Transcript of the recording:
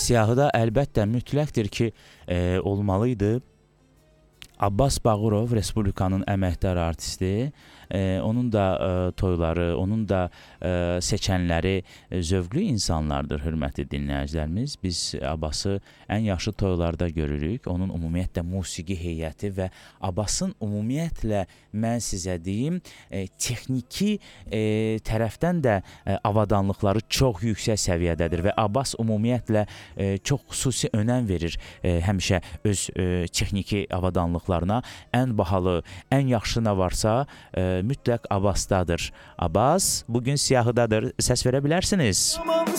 Siyahıda əlbəttə mütləqdir ki, olmalıydı. Abbas Bağırov Respublikanın əməkdar artisti, onun da toyları, onun da seçənləri zövqlü insanlardır, hörmətli dinləyicilərimiz. Biz Abbası ən yaxşı toylarda görürük. Onun ümumiyyətlə musiqi heyəti və Abbasın ümumiyyətlə mən sizə deyim, texniki tərəfdən də avadanlıqları çox yüksək səviyyədədir və Abbas ümumiyyətlə çox xüsusi önəm verir həmişə öz texniki avadanlıqlarına. Ən bahalı, ən yaxşı nə varsa mütləq Abbasdadır. Abbas bugün siyahıdadır. Səs verə bilərsiniz.